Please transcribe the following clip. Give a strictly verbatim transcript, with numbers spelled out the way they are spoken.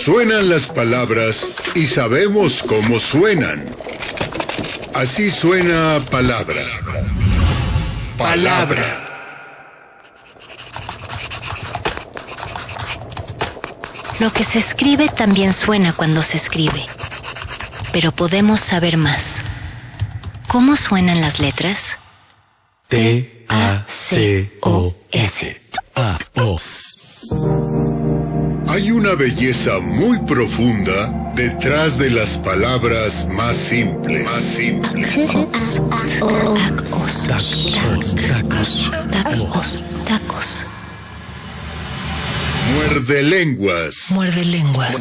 Suenan las palabras y sabemos cómo suenan. Así suena palabra. Palabra. Lo que se escribe también suena cuando se escribe, pero podemos saber más. ¿Cómo suenan las letras? T A C O S. A O. Hay una belleza muy profunda detrás de las palabras más simples. Más simples. Tacos, Tacos, tacos, tacos, tacos. Muerde lenguas. Muerde lenguas.